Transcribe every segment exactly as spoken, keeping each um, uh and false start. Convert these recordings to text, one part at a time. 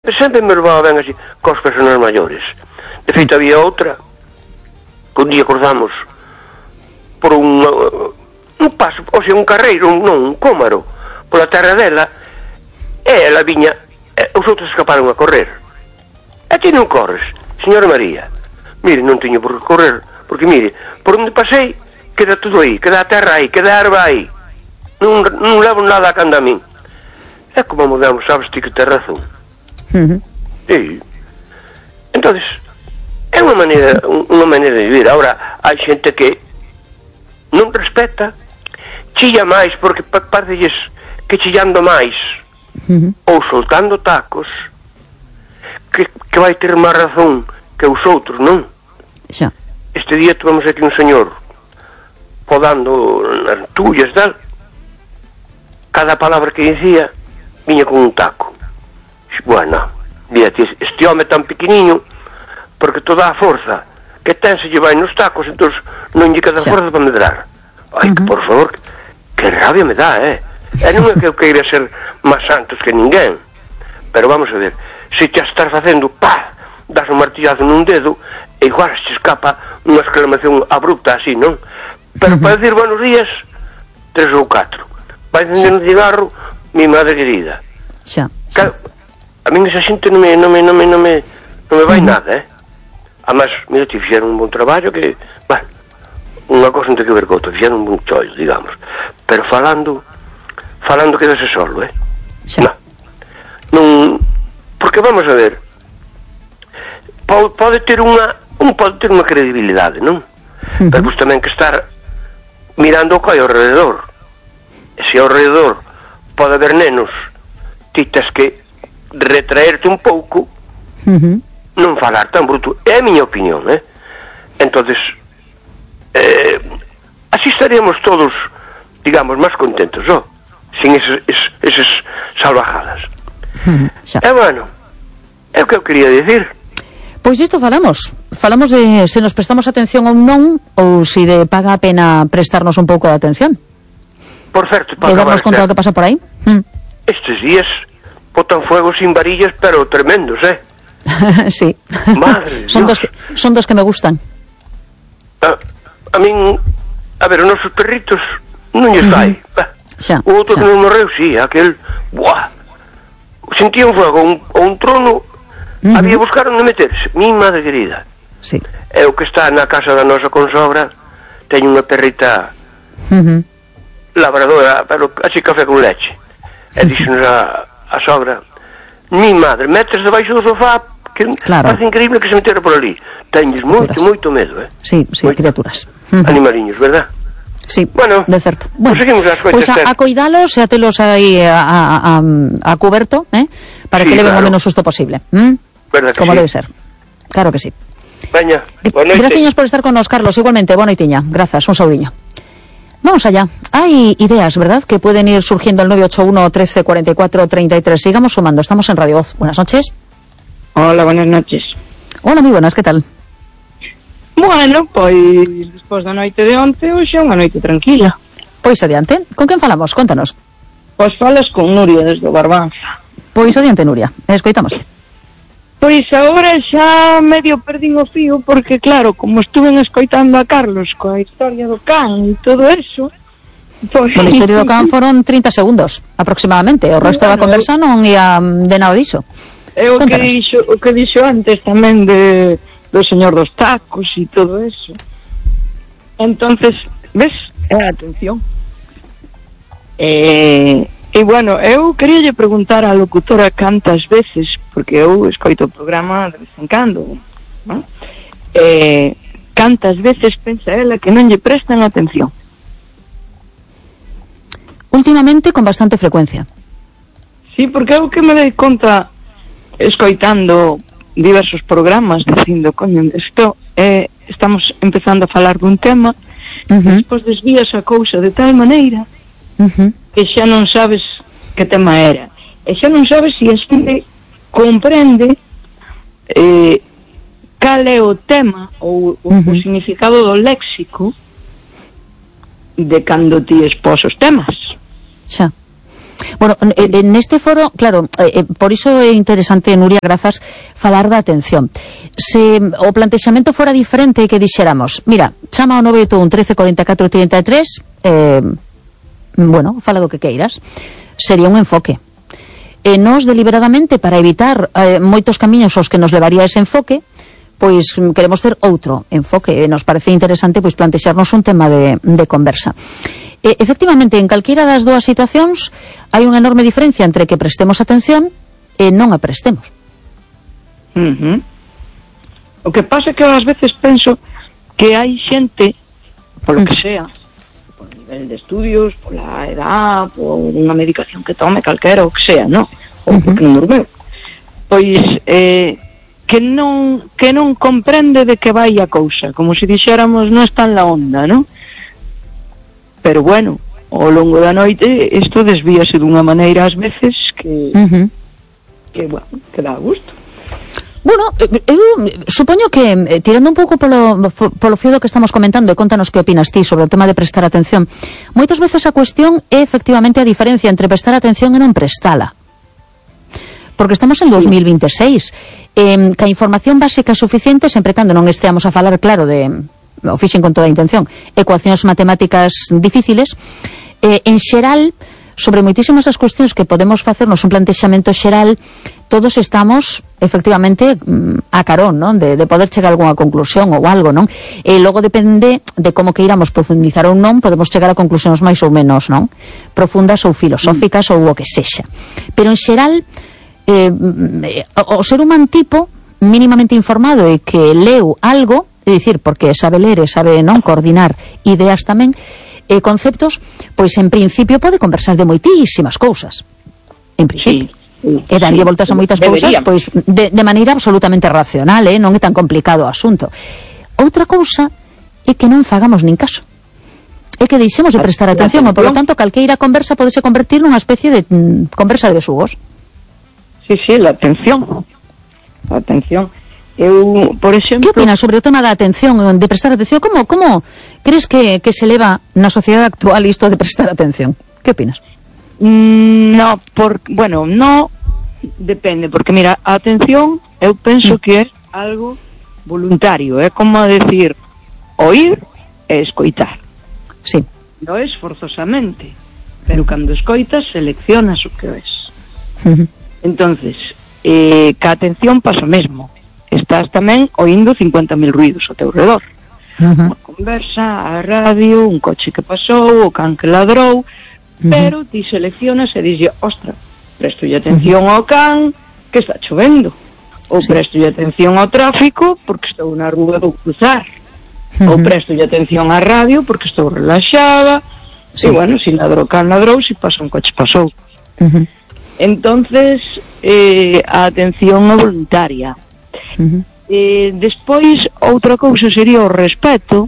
Sempre me levaba ben así cos personas maiores. De feito, había outra que un día cruzamos por un un paso, ou sea, un carreiro, un, non, un cómaro pola terra dela, e ela viña, e os outros escaparon a correr. E ti non corres, señora María? Mire, non teño por que correr, porque mire, por onde pasei queda todo aí, queda a terra aí, queda a erva aí, non, non levo nada a canda a min. É como mudamos, sabes ti que te razón. Uh-huh. Sí. Entonces é unha maneira unha maneira de vivir. Ahora hai xente que non respeta, chilla máis porque parecelles que chillando máis, uh-huh, ou soltando tacos que, que vai ter máis razón que os outros, non? Xa. Este día tuvemos aquí un señor podando nas tullas tal, cada palabra que dicía viña con un taco. Bueno, mírate, este home tan pequeniño, porque toda a forza que ten se lle vai nos tacos, entón non lle queda forza para medrar. Ai, uh-huh, que por favor, que rabia me dá, eh? E non é que eu queira ser máis santos que ninguén, pero vamos a ver, se te estás facendo, pá, das un martillazo nun dedo, e igual se escapa unha exclamación abrupta así, non? Pero uh-huh, para decir buenos días, tres ou catro. Vai encender un cigarro, mi madre querida. Xa, xa. A min esa xente non me, non me, non me, non me, non me vai uh-huh nada, eh? Además, mira, te fixeron un bon traballo que, bueno, unha cosa non ten que ver con outra, fixeron un bon chollo, digamos. Pero falando, falando quedase solo, eh? Xa. Non, non, porque vamos a ver, pode, pode ter unha, un pode ter unha credibilidade, non? Uh-huh. Pero pues tamén que estar mirando o que hai ao rededor. E se ao rededor pode haber nenos, ti tes que retraerte un pouco, uh-huh, non falar tan bruto. É a miña opinión, eh? Entonces eh, así estaríamos todos, digamos, máis contentos, oh, sin eses, eses, eses salvajadas. Uh-huh, e bueno, é o que eu quería dicir. Pois isto falamos falamos de se nos prestamos atención ou non, ou se de paga a pena prestarnos un pouco de atención. Por certo, para darnos conta do que pasa por aí. Mm. Estes días botan fuego sin varillas, pero tremendos, eh? Sí. Madre son Dios. dos que, son dos que me gustan. A, a min, a ver, os nosos perritos non lles vai. Xa, o outro xa. que non morreu, sí, aquel, buah, sentía un fuego, un, un trono, uh-huh, había buscaron de meterse, mi madre querida. Sí. É o que está na casa da nosa consogra, teño unha perrita, uh-huh, labradora, pero así café con leche. E díxenos a, a sogra, mi madre, metes debaixo do sofá, que claro, parece increíble que se metera por ali. Teñes moito, moito medo, eh? Sí, sí, moito. Criaturas. Uh-huh. Animaliños, verdad? Sí, bueno, de certo. Bueno, pois pues a, a coidalos e a telos aí a, a, a, a cuberto, eh? Para sí, que leven claro, o menos susto posible. ¿Mm? Como sí, debe ser. Claro que sí. Veña, boa noite. Gracias por estar con nos, Carlos. Igualmente, boa noitiña. Grazas, un saudiño. Vamos allá. Hay ideas, ¿verdad?, que pueden ir surgiendo al nueve ocho uno, trece, cuarenta y cuatro, treinta y tres. Sigamos sumando. Estamos en Radio Voz. Buenas noches. Hola, buenas noches. Hola, muy buenas. ¿Qué tal? Bueno, pois despois da noite de onte, hoxe é unha noite tranquila. Pois adiante. Con quen falamos? Contanos. Pois falas con Nuria desde o Barbanza. Pois adiante, Nuria. Escoitamos. Pois agora xa medio perdín o fío porque, claro, como estuven escoitando a Carlos coa historia do can e todo eso, pois... Pois a historia do can foron trinta segundos, aproximadamente. O resto bueno, da conversa non ia de nada diso. É o que dixo, o que dixo antes tamén de, do señor dos tacos e todo eso. Entonces, ves? É a atención. Eh... E, bueno, eu queríalle preguntar á locutora cantas veces, porque eu escoito o programa de vez en cando, ¿no? Eh, cantas veces pensa ela que non lle prestan atención? Últimamente con bastante frecuencia. Sí, porque eu que me dei conta escoitando diversos programas dicindo, coño, isto eh, estamos empezando a falar dun tema, uh-huh, despois desvías a cousa de tal maneira, uh-huh, que xa non sabes que tema era, e xa non sabes se a xente comprende eh, cal é o tema ou uh-huh, o significado do léxico de cando ti expós os temas. Xa. Bueno, en este foro, claro, eh, por iso é interesante, Nuria, grazas, falar da atención. Se o plantexamento fora diferente que dixéramos, mira, chama ao nove oito un trece cuarenta e catro trinta e tres, eh, bueno, fala do que queiras, sería un enfoque. E nós, deliberadamente, para evitar eh, moitos camiños aos que nos levaría ese enfoque, pois queremos ter outro enfoque, e nos parece interesante pois plantexarnos un tema de, de conversa. E, efectivamente, en calquera das dúas situacións hai unha enorme diferencia entre que prestemos atención e non a prestemos. Uh-huh. O que pasa é que ás veces penso que hai xente, polo que sea, por nivel de estudios, pola edad, por unha medicación que tome calquera, o que sea, non? Ou porque non dormeu. Pois, eh, que non que non comprende de que vai a cousa, como se dixéramos non está en la onda, non? Pero bueno, ao longo da noite isto desvíase dunha maneira ás veces que uh-huh. que, bueno, que dá gusto. Bueno, eu supoño que, tirando un pouco polo, polo fío do que estamos comentando, e contanos que opinas ti sobre o tema de prestar atención, moitas veces a cuestión é efectivamente a diferencia entre prestar atención e non prestala. Porque estamos en dos mil veintiséis, eh, que a información básica é suficiente sempre cando non esteamos a falar, claro, de, o fixen con toda a intención, ecuacións matemáticas difíciles, eh, en xeral, sobre moitísimas das cuestións que podemos facernos un plantexamento xeral, todos estamos, efectivamente, a carón, non? De, de poder chegar a algunha conclusión ou algo, non? E logo depende de como que iramos profundizar ou non, podemos chegar a conclusións máis ou menos, non? Profundas ou filosóficas mm. ou o que sexa. Pero en xeral, Eh, o ser humano tipo mínimamente informado e que leu algo, é dicir, porque sabe ler e sabe non coordinar ideas tamén, e eh, conceptos, pois en principio pode conversar de moitísimas cousas, en principio, sí, sí, e daría voltas a moitas cousas pois de, de maneira absolutamente racional, eh? Non é tan complicado o asunto. Outra cousa é que non fagamos nin caso, é que deixemos de prestar atención, e polo tanto calqueira conversa podese convertir nunha especie de mm, conversa de besugos. Sí, sí, la atención. La atención. Eu, por exemplo... Que opinas sobre o tema da atención, de prestar atención? Como, como crees que, que se leva na sociedade actual isto de prestar atención? Que opinas? Mm, no, por, bueno, no depende, porque mira, a atención eu penso mm. que é algo voluntario, é como decir oír e escoitar. Sí. Non é forzosamente, pero cando escoitas seleccionas o que es. Uh-huh. Entonces, eh, ca atención pasa o mesmo. Estás tamén oindo cincuenta mil ruidos ao teu redor. Uh-huh. Unha conversa, a radio, un coche que pasou, o can que ladrou, uh-huh. pero ti seleccionas e dixes, ostra, prestolle atención uh-huh. ao can que está chovendo, ou sí. prestolle atención ao tráfico porque estou na rúa do cruzar, uh-huh. ou prestolle atención á radio porque estou relaxada, sí. e bueno, si ladrou can ladrou, si pasa un coche pasou. Uh-huh. Entonces, eh, a atención é voluntaria. Uh-huh. Eh, despois, outra cousa sería o respeto,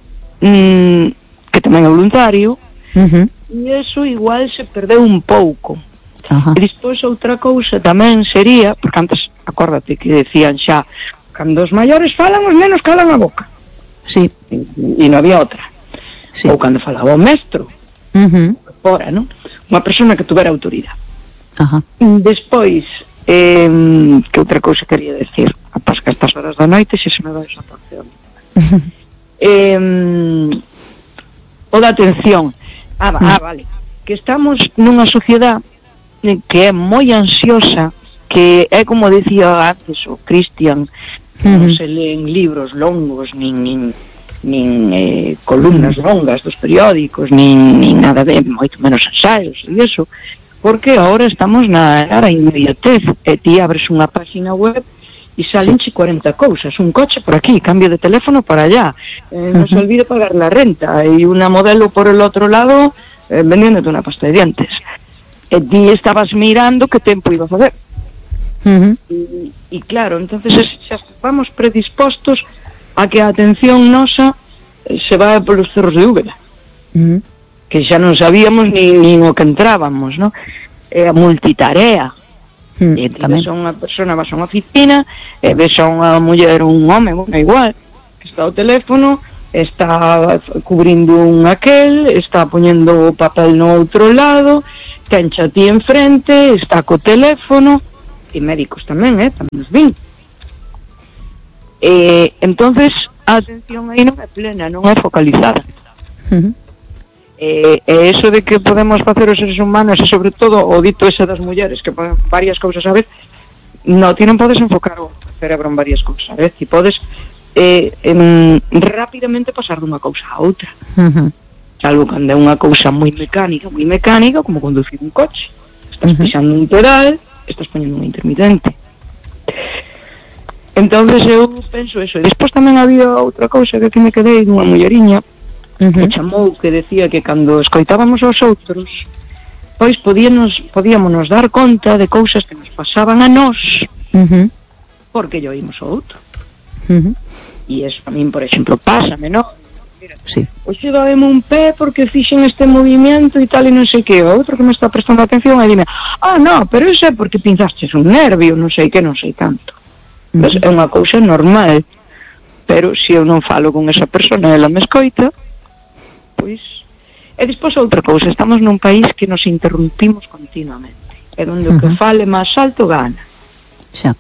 mm, que tamén é voluntario, uh-huh. e eso igual se perdeu un pouco. Uh-huh. E despois outra cousa tamén sería, porque antes, acórdate que decían xa, cando os maiores falan, os nenos calan a boca. Sí. E, e non había outra. Sí. Ou cando falaba o mestro, uh-huh. fora, non? Unha persona que tuvera autoridade. Ajá. Despois, eh, que outra cousa quería decir, a pasca estas horas da noite se se me dá esa porción. eh, o da atención. Ah, ah, vale. Que estamos nunha sociedade que é moi ansiosa, que é como dicía antes o Cristian, non uh-huh. se leen libros longos, nin, nin, nin eh, columnas longas dos periódicos, nin, nin nada de, moito menos ensaios e iso, porque ahora estamos na era inmediatez, e ti abres unha página web e salen sí. cuarenta cousas, un coche por aquí, cambio de teléfono por allá, eh, no uh-huh. se olvide pagar la renta, e unha modelo por el outro lado eh, vendiéndote unha pasta de dientes, e ti estabas mirando que tempo iba a facer. Uh-huh. e, e claro, entonces xa vamos predispostos a que a atención nosa se vai polos cerros de Úbeda. Uh-huh. Que xa non sabíamos ni, ni o que entrábamos, ¿no? É a multitarea. Mm, e ves a unha persona, vas a unha oficina, e ves a unha muller ou un home, bueno, igual, que está ao teléfono, está cubrindo un aquel, está poñendo o papel no outro lado, tencha a ti enfrente, está co teléfono, e médicos tamén, eh, tamén nos vin. Eh, entonces a atención aí non é plena, non é focalizada. Uh-huh. E eh, eso de que podemos facer os seres humanos, e sobre todo o dito ese das mulleres que poden varias cousas a vez, no, ti non podes enfocar o cerebro en varias cousas a vez, ti podes eh, em, rapidamente pasar dunha cousa a outra. Uh-huh. Salvo cando é unha cousa moi mecánica, moi mecánica, como conducir un coche. Estás uh-huh. pisando un pedal, estás poñendo un intermitente. Entonces eu penso eso. E despois tamén había outra cousa que aquí me quedei dunha mulleriña uh-huh. que chamou, que decía que cando escoitábamos aos outros, pois podíamos, podíamos dar conta de cousas que nos pasaban a nós uh-huh. porque yo oímos ao outro. Uh-huh. E eso a min, por exemplo, pásame, non? Mira, sí. Hoxe doeme un pé porque fixen este movimento e tal e non sei que. O outro que me está prestando atención e dime, ah, no, pero eso é porque pinzastes un nervio, non sei que, non sei tanto. Uh-huh. Pues é unha cousa normal, pero se eu non falo con esa persona e ela me escoita, pois... E despois outra cousa, estamos nun país que nos interrumpimos continuamente, é onde uh-huh. o que fale máis alto gana. Xa.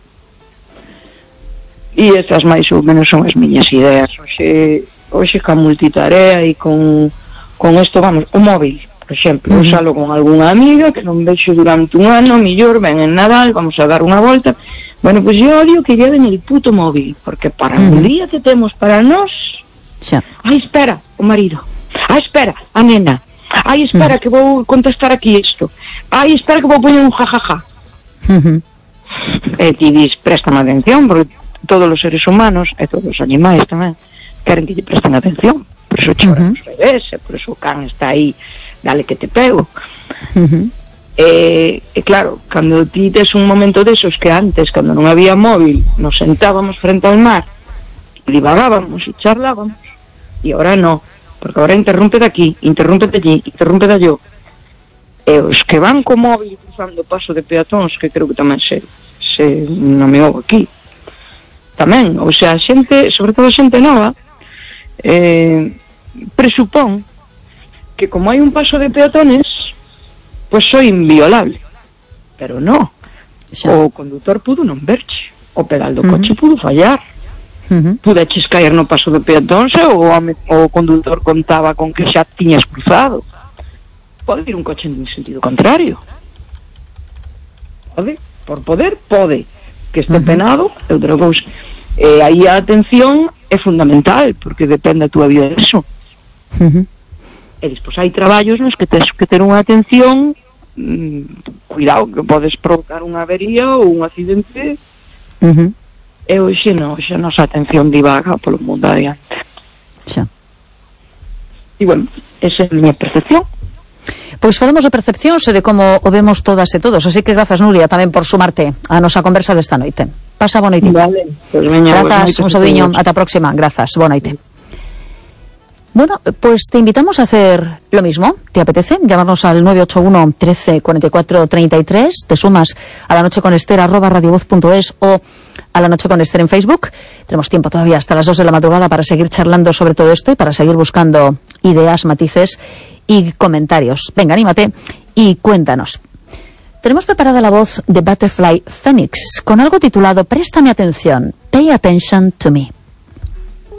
E estas máis ou menos son as miñas ideas. Hoxe, hoxe ca multitarea e con con isto, vamos, o móvil, por exemplo, uh-huh. eu salo con algunha amiga que non vexo durante un ano, millor, ven en Nadal, vamos a dar unha volta. Bueno, pois pues eu odio que lleven el puto móvil, porque para uh-huh. un día que temos para nós, xa. Ai, espera, o marido. Ai, espera, a nena. Ai, espera, uh-huh. que vou contestar aquí isto. Ai, espera que vou poñer un jajaja. Uh-huh. E ti dis, préstame atención, porque todos os seres humanos, e todos os animais tamén, queren que lle presten atención. Por eso choran uh-huh. os bebés, e por eso o can está aí, dale que te pego. Uh-huh. E, e claro, cando ti tes un momento desos que antes, cando non había móvil, nos sentábamos frente ao mar, divagábamos e charlábamos, e agora non. Porque agora interrumpe de aquí, interrumpe de allí, interrumpe de allí. E os que van co móvil cruzando o paso de peatóns, que creo que tamén se, se nomeou aquí, tamén, ou sea, a xente, sobre todo a xente nova, eh, presupón que como hai un paso de peatones, pois soy inviolable. Pero non. O condutor pudo non verche, o pedal do coche uh-huh. pudo fallar. Uh-huh. Pudeches caer no paso de peatóns ou o condutor contaba con que xa tiñas cruzado. Pode ir un coche en sentido contrario. Pode, por poder, pode. Que este uh-huh. penado é outra cousa. E aí a atención é fundamental, porque depende a túa vida disso. Uh-huh. E despois hai traballos nos que tens que ter unha atención, mmm, cuidado, que podes provocar unha avería ou un accidente. Uh-huh. E hoxe non, hoxe a nosa atención divaga polo mundo adiante. Xa. E, bueno, esa é a miña percepción. Pois falamos de percepcións e de como o vemos todas e todos, así que grazas, Nuria, tamén por sumarte a nosa conversa desta noite. Pasa boa noite. Vale, pues veña, grazas, un saudiño, ata a próxima, grazas, boa noite. Bueno, pues te invitamos a hacer lo mismo. ¿Te apetece? Llamarnos al nueve ocho uno, trece, cuarenta y cuatro, treinta y tres. Te sumas a La Noche con Esther arroba radiovoz punto es o a La Noche con Esther en Facebook. Tenemos tiempo todavía hasta las dos de la madrugada para seguir charlando sobre todo esto y para seguir buscando ideas, matices y comentarios. Venga, anímate y cuéntanos. Tenemos preparada la voz de Butterfly Phoenix con algo titulado Préstame atención, Pay Attention to Me.